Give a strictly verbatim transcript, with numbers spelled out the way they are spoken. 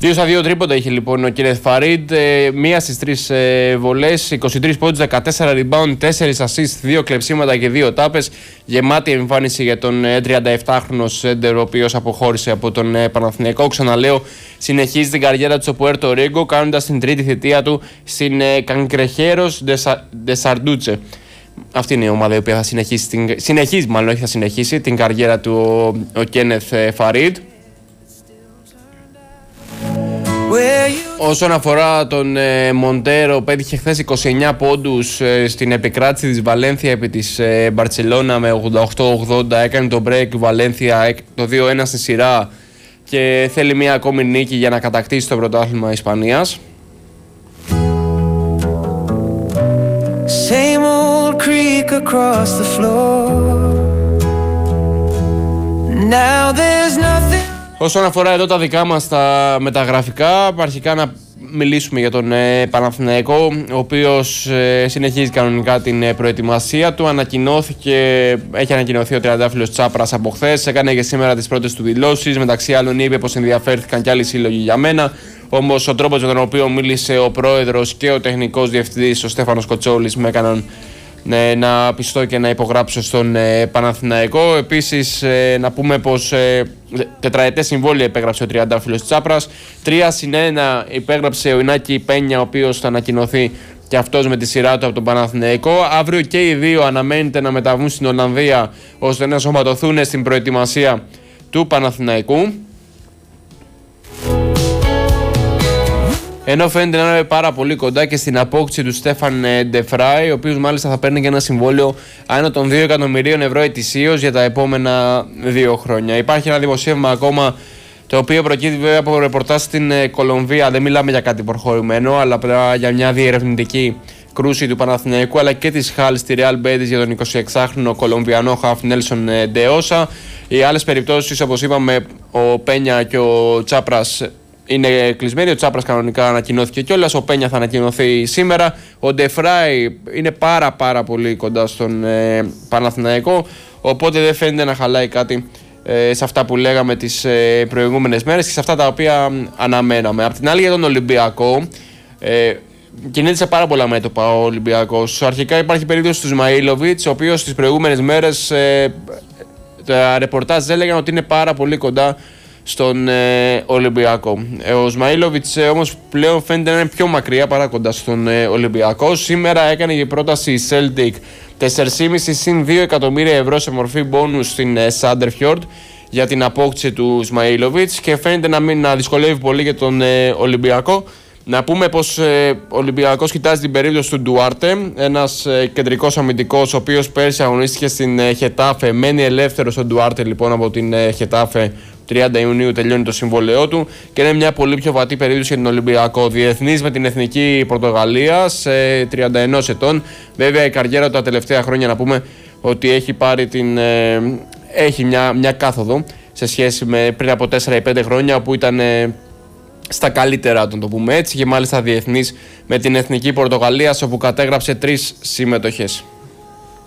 δύο στα δύο τρίποντα είχε λοιπόν ο Κένεθ Φαρίντ, ε, μία στις τρεις ε, βολές, είκοσι τρεις πόντους, δεκατέσσερα rebound, τέσσερα assist, δύο κλεψίματα και δύο τάπες. Γεμάτη εμφάνιση για τον ε, τριανταεφτάχρονο σέντερ, ο οποίος αποχώρησε από τον ε, Παναθηναϊκό. Ξαναλέω, συνεχίζει την καριέρα του στο Πουέρτο Ρίγκο, κάνοντας την τρίτη θητεία του στην ε, Κανκρεχέρος Ντεσαρντούτσε. Αυτή είναι η ομάδα η οποία θα συνεχίσει, την, συνεχίζει μάλλον, όχι θα συνεχίσει την καριέρα του ο, ο Κένεθ Φαρίντ. Όσον αφορά τον ε, Μοντέρο, πέτυχε χθες είκοσι εννέα πόντους ε, στην επικράτηση της Βαλένθια επί της ε, Μπαρτσελώνα με ογδόντα οκτώ ογδόντα. Έκανε το break η Βαλένθια το δύο ένα στη σειρά και θέλει μία ακόμη νίκη για να κατακτήσει το πρωτάθλημα Ισπανίας. Same old creek across the floor. Now there's nothing. Όσον αφορά εδώ τα δικά μας τα μεταγραφικά, αρχικά να μιλήσουμε για τον ε, Παναθηναϊκό, ο οποίος ε, συνεχίζει κανονικά την ε, προετοιμασία του. Ανακοινώθηκε, έχει ανακοινωθεί ο τριαντάφυλλος Τσάπρας από χθες, έκανε και σήμερα τις πρώτες του δηλώσεις. Μεταξύ άλλων είπε πως ενδιαφέρθηκαν και άλλοι σύλλογοι για μένα. Όμως ο τρόπος με τον οποίο μίλησε ο πρόεδρος και ο τεχνικός διευθυντής, ο Στέφανος Κοτσόλης, με έκαναν ναι, να πιστώ και να υπογράψω στον ε, Παναθηναϊκό. Επίσης ε, να πούμε πως ε, τετραετές συμβόλαιο υπέγραψε ο τριαντάφυλλος Τσάπρας. Τρία συν ένα υπέγραψε ο Ινάκη Πένια, ο οποίος θα ανακοινωθεί και αυτός με τη σειρά του από τον Παναθηναϊκό. Αύριο και οι δύο αναμένεται να μεταβούν στην Ολλανδία ώστε να σωματωθούν στην προετοιμασία του Παναθηναϊκού. Ενώ φαίνεται να είναι πάρα πολύ κοντά και στην απόκτηση του Στέφαν Ντεφράι, ο οποίος μάλιστα θα παίρνει και ένα συμβόλαιο άνω των δύο εκατομμυρίων ευρώ ετησίως για τα επόμενα δύο χρόνια. Υπάρχει ένα δημοσίευμα ακόμα, το οποίο προκύπτει βέβαια από ρεπορτάζ στην Κολομβία. Δεν μιλάμε για κάτι προχωρημένο, αλλά απλά για μια διερευνητική κρούση του Παναθηναϊκού αλλά και της Χάλ στη Real Betis για τον εικοσιεξάχρονο Κολομβιανό χαφ Νέλσον Ντεόσα. Οι άλλες περιπτώσεις, όπως είπαμε, ο Πένια και ο Τσάπρας είναι κλεισμένοι. Ο Τσάπρας κανονικά ανακοινώθηκε κιόλας. Ο Πένια θα ανακοινωθεί σήμερα. Ο Ντεφράι είναι πάρα πάρα πολύ κοντά στον ε, Παναθηναϊκό. Οπότε δεν φαίνεται να χαλάει κάτι ε, σε αυτά που λέγαμε τις ε, προηγούμενες μέρες και σε αυτά τα οποία αναμέναμε. Απ' την άλλη, για τον Ολυμπιακό, ε, κινείται σε πάρα πολλά μέτωπα ο Ολυμπιακός. Αρχικά υπάρχει περίπτωση του Σμαΐλοβιτς, ο οποίος στις προηγούμενες μέρες ε, τα ρεπορτάζ έλεγαν ότι είναι πάρα πολύ κοντά στον ε, Ολυμπιακό. Ε, ο Σμαΐλοβιτς ε, όμως πλέον φαίνεται να είναι πιο μακριά παρά κοντά στον ε, Ολυμπιακό. Σήμερα έκανε η πρόταση η Celtic τέσσερα κόμμα πέντε συν δύο εκατομμύρια ευρώ σε μορφή μπόνους στην ε, Sandefjord για την απόκτηση του Σμαΐλοβιτς και φαίνεται να, μην, να δυσκολεύει πολύ για τον ε, Ολυμπιακό. Να πούμε πως ε, ο Ολυμπιακός κοιτάζει την περίπτωση του Ντουάρτε, ένας ε, κεντρικός αμυντικός, ο οποίος πέρσι αγωνίστηκε στην ε, Χετάφε. Μένει ελεύθερος ο Ντουάρτε λοιπόν από την ε, Χετάφε. τριάντα Ιουνίου τελειώνει το συμβόλαιό του και είναι μια πολύ πιο βατή περίπτωση για τον Ολυμπιακό. Διεθνής με την εθνική Πορτογαλίας, ε, τριάντα ένα ετών. Βέβαια η καριέρα του τα τελευταία χρόνια, να πούμε ότι έχει πάρει την, ε, έχει μια, μια κάθοδο σε σχέση με πριν από τέσσερα ή πέντε χρόνια, που ήταν ε, στα καλύτερα του, το πούμε έτσι, και μάλιστα διεθνής με την εθνική Πορτογαλίας, όπου κατέγραψε τρεις συμμετοχές.